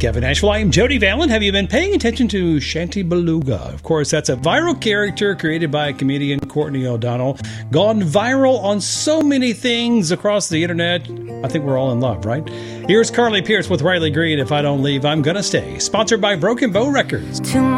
Kevin Asheville. I am Jody Vallon. Have you been paying attention to Shanty Beluga? Of course, that's a viral character created by comedian Courtney O'Donnell. Gone viral on so many things across the internet. I think we're all in love, right? Here's Carly Pearce with Riley Green. If I don't leave, I'm gonna stay. Sponsored by Broken Bow Records.